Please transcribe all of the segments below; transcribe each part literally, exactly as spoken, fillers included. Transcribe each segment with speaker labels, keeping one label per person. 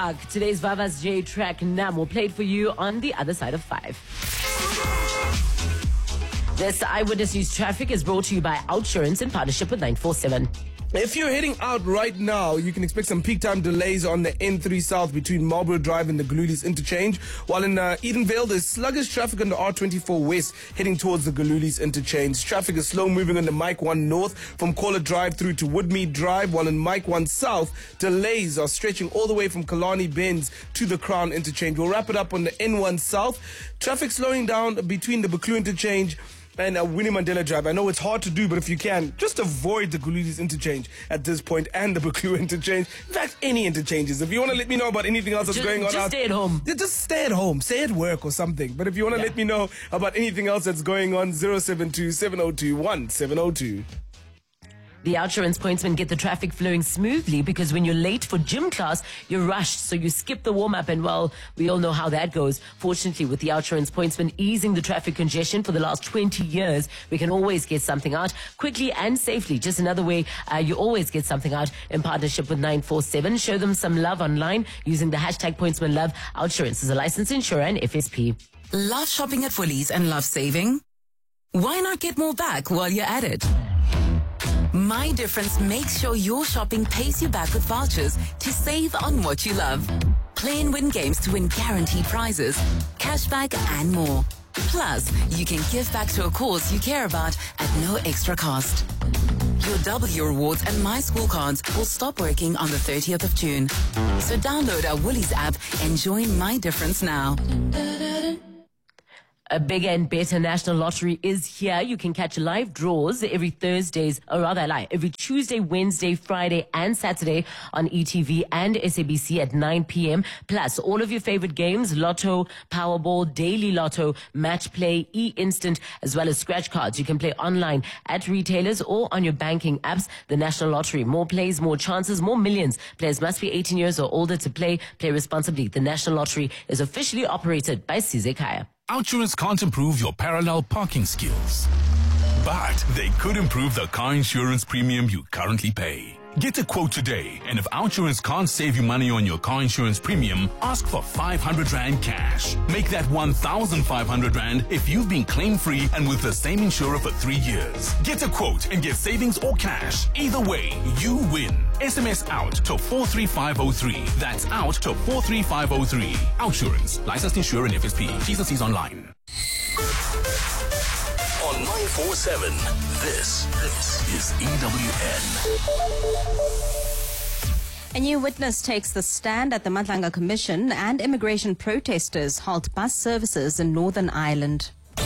Speaker 1: o'clock. Today's Vava's J track Namo played for you on the other side of five. This Eyewitness News traffic is brought to you by Outsurance in partnership with nine four seven.
Speaker 2: If you're heading out right now, you can expect some peak time delays on the N three South between Marlborough Drive and the Galulis interchange. While in uh, Edenvale, there's sluggish traffic on the R twenty-four West heading towards the Galulis interchange. Traffic is slow moving on the Mike one North from Caller Drive through to Woodmead Drive, while in Mike one South, delays are stretching all the way from Kalani Benz to the Crown interchange. We'll wrap it up on the N one South. Traffic slowing down between the Buccleuch interchange and uh, Winnie Mandela Drive. I know it's hard to do, but if you can, just avoid the Galulis interchange at this point and the Buccleuch interchange. In fact, any interchanges. If you want to let me know about anything else that's
Speaker 1: just,
Speaker 2: going on
Speaker 1: just
Speaker 2: out,
Speaker 1: stay at home.
Speaker 2: Just stay at home. Stay at work or something. But if you want to
Speaker 1: yeah.
Speaker 2: let me know about anything else that's going on, zero seven two, seven zero two, one seven zero two.
Speaker 1: The Outsurance pointsmen get the traffic flowing smoothly because when you're late for gym class, you're rushed, so you skip the warm-up, and well, we all know how that goes. Fortunately, with the Outsurance pointsmen easing the traffic congestion for the last twenty years, we can always get something out quickly and safely. Just another way uh, you always get something out in partnership with nine four seven. Show them some love online using the hashtag pointsmanlove. Outsurance is a licensed insurer and F S P.
Speaker 3: Love shopping at Woolies and love saving? Why not get more back while you're at it? My Difference makes sure your shopping pays you back with vouchers to save on what you love. Play and win games to win guaranteed prizes, cashback and more. Plus, you can give back to a cause you care about at no extra cost. Your W rewards and My School cards will stop working on the thirtieth of June. So download our Woolies app and join My Difference now.
Speaker 1: A bigger and better national lottery is here. You can catch live draws every Thursdays, or rather, I lie, every Tuesday, Wednesday, Friday, and Saturday on E T V and S A B C at nine p.m. Plus, all of your favorite games, Lotto, Powerball, Daily Lotto, Match Play, E-Instant, as well as scratch cards. You can play online at retailers or on your banking apps. The National Lottery. More plays, more chances, more millions. Players must be eighteen years or older to play. Play responsibly. The National Lottery is officially operated by Sizekaya.
Speaker 4: Outsurance can't improve your parallel parking skills, but they could improve the car insurance premium you currently pay. Get a quote today, and if Outsurance can't save you money on your car insurance premium, ask for five hundred rand cash. Make that one thousand five hundred rand if you've been claim-free and with the same insurer for three years. Get a quote and get savings or cash. Either way, you win. S M S out to four three five zero three. That's out to four three five zero three. Outsurance. Licensed insurer and F S P. T's and C's online.
Speaker 5: On nine four seven, this, this is E W N.
Speaker 6: A new witness takes the stand at the Madlanga Commission, and immigration protesters halt bus services in Northern Ireland. Good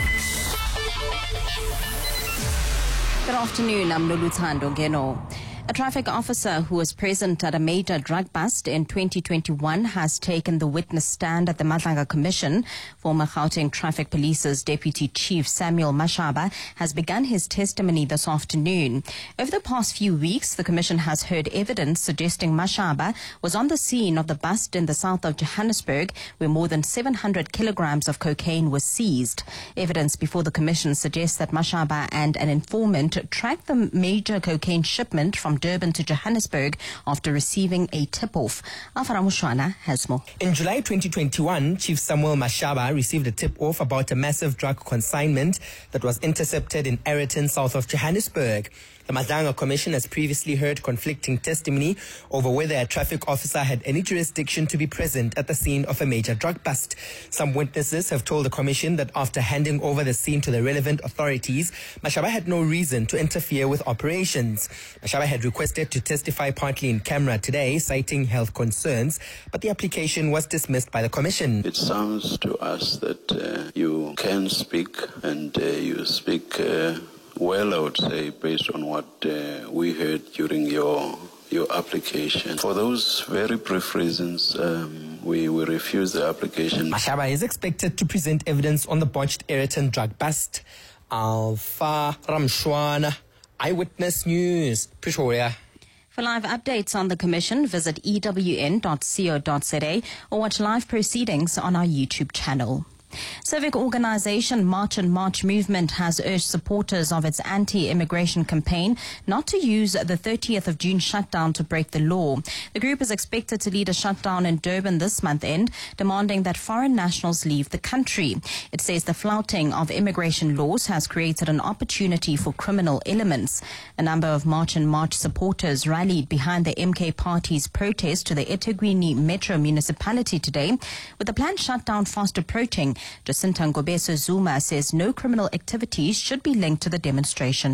Speaker 6: afternoon, I'm Luluthando Ngeno. A traffic officer who was present at a major drug bust in twenty twenty-one has taken the witness stand at the Madlanga Commission. Former Gauteng Traffic Police's Deputy Chief Samuel Mashaba has begun his testimony this afternoon. Over the past few weeks, the Commission has heard evidence suggesting Mashaba was on the scene of the bust in the south of Johannesburg, where more than seven hundred kilograms of cocaine was seized. Evidence before the Commission suggests that Mashaba and an informant tracked the major cocaine shipment from Durban to Johannesburg after receiving a tip-off. Alfara Mushwana has more.
Speaker 7: In July twenty twenty-one, Chief Samuel Mashaba received a tip-off about a massive drug consignment that was intercepted in Ayrton, south of Johannesburg. The Madlanga Commission has previously heard conflicting testimony over whether a traffic officer had any jurisdiction to be present at the scene of a major drug bust. Some witnesses have told the Commission that after handing over the scene to the relevant authorities, Mashaba had no reason to interfere with operations. Mashaba had requested to testify partly in camera today, citing health concerns, but the application was dismissed by the Commission.
Speaker 8: It sounds to us that uh, you can speak, and uh, you speak uh, well, I would say, based on what uh, we heard during your your application. For those very brief reasons, um, we will refuse the application.
Speaker 7: Mashaba is expected to present evidence on the botched Ayrton drug bust. Alpha Ramshwana, Eyewitness News, Pretoria.
Speaker 6: For live updates on the Commission, visit e w n dot co dot za or watch live proceedings on our YouTube channel. Civic organization March and March Movement has urged supporters of its anti-immigration campaign not to use the thirtieth of June shutdown to break the law. The group is expected to lead a shutdown in Durban this month end, demanding that foreign nationals leave the country. It says the flouting of immigration laws has created an opportunity for criminal elements. A number of March and March supporters rallied behind the M K Party's protest to the eThekwini Metro Municipality today. With the planned shutdown fast approaching, Jacinta Ngobeso Zuma says no criminal activities should be linked to the demonstration.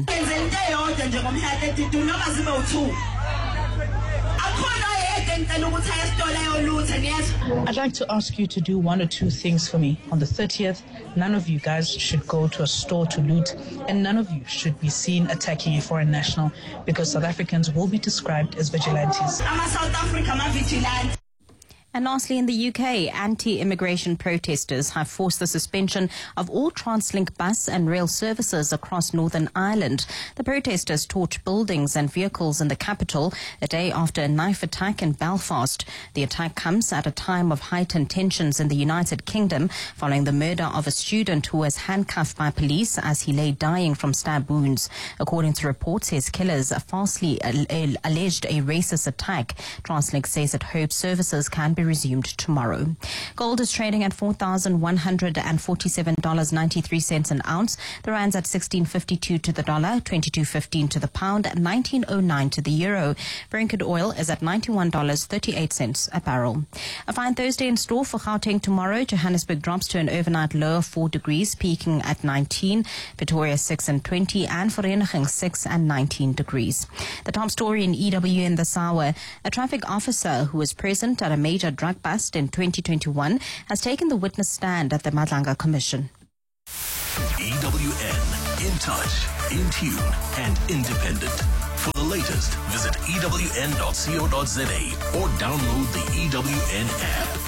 Speaker 9: I'd like to ask you to do one or two things for me. On the thirtieth, none of you guys should go to a store to loot, and none of you should be seen attacking a foreign national, because South Africans will be described as vigilantes.
Speaker 6: I'm a South African, I'm a vigilante. And lastly, in the U K, anti-immigration protesters have forced the suspension of all Translink bus and rail services across Northern Ireland. The protesters torched buildings and vehicles in the capital a day after a knife attack in Belfast. The attack comes at a time of heightened tensions in the United Kingdom following the murder of a student who was handcuffed by police as he lay dying from stab wounds. According to reports, his killers falsely alleged a racist attack. Translink says it hopes services can be resumed tomorrow. Gold is trading at four thousand one hundred forty-seven dollars and ninety-three cents an ounce. The rand's at sixteen fifty-two to the dollar, twenty-two fifteen to the pound, nineteen oh nine to the euro. Brent oil is at ninety-one dollars and thirty-eight cents a barrel. A fine Thursday in store for Gauteng tomorrow. Johannesburg drops to an overnight low of four degrees, peaking at nineteen. Pretoria six and twenty, and Vereeniging six and nineteen degrees. The top story in E W in this hour: a traffic officer who was present at a major drug bust in twenty twenty-one has taken the witness stand at the Madlanga Commission.
Speaker 5: E W N, in touch, in tune, and independent. For the latest, visit E W N dot co dot za or download the E W N app.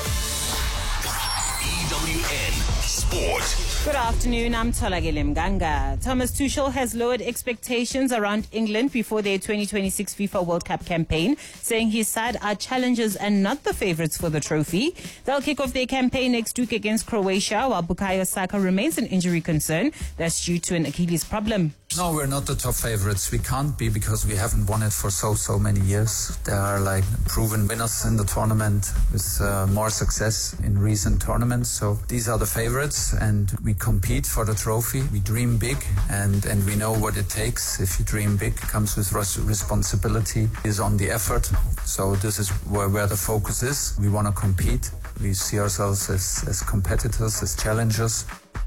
Speaker 5: E W N Sport.
Speaker 10: Good afternoon, I'm Tolagele Mganga. Thomas Tuchel has lowered expectations around England before their twenty twenty-six FIFA World Cup campaign, saying his side are challengers and not the favourites for the trophy. They'll kick off their campaign next week against Croatia, while Bukayo Saka remains an injury concern that's due to an Achilles problem.
Speaker 11: No, we're not the top favorites. We can't be, because we haven't won it for so, so many years. There are like proven winners in the tournament with uh, more success in recent tournaments. So these are the favorites, and we compete for the trophy. We dream big, and, and we know what it takes. If you dream big, it comes with res- responsibility, is on the effort. So this is where, where the focus is. We want to compete. We see ourselves as, as competitors, as challengers.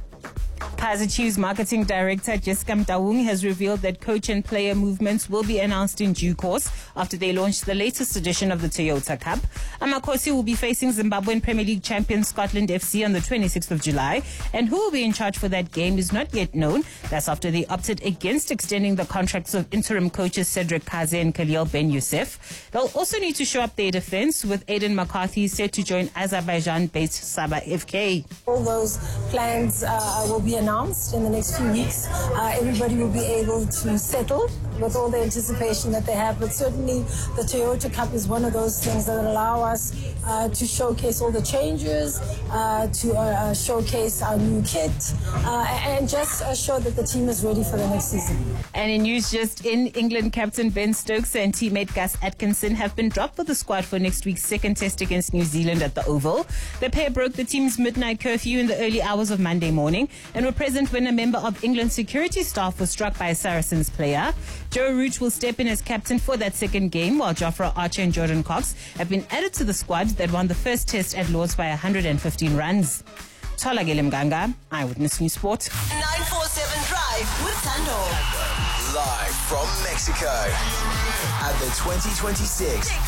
Speaker 10: Kaizer Chiefs marketing director Jessica Mtaung has revealed that coach and player movements will be announced in due course after they launch the latest edition of the Toyota Cup. Amakosi will be facing Zimbabwean Premier League champion Scotland F C on the twenty-sixth of July, and who will be in charge for that game is not yet known. That's after they opted against extending the contracts of interim coaches Cedric Kaze and Khalil Ben Youssef. They'll also need to show up their defense, with Aidan McCarthy set to join Azerbaijan-based Sabah F K.
Speaker 12: All those plans uh, will be announced in the next few weeks. Uh, everybody will be able to settle with all the anticipation that they have, but certainly the Toyota Cup is one of those things that allow us uh, to showcase all the changes, uh, to uh, showcase our new kit, uh, and just uh, show that the team is ready for the next season.
Speaker 10: And in news just in, England captain Ben Stokes and teammate Gus Atkinson have been dropped for the squad for next week's second test against New Zealand at the Oval. The pair broke the team's midnight curfew in the early hours of Monday morning and were present when a member of England's security staff was struck by a Saracens player. Joe Root will step in as captain for that second game, while Jofra Archer and Jordan Cox have been added to the squad that won the first test at Lords by one hundred fifteen runs. Tolagele Mganga, Eyewitness News Sport.
Speaker 13: nine forty-seven Drive with Tando.
Speaker 14: Live from Mexico at the twenty twenty-six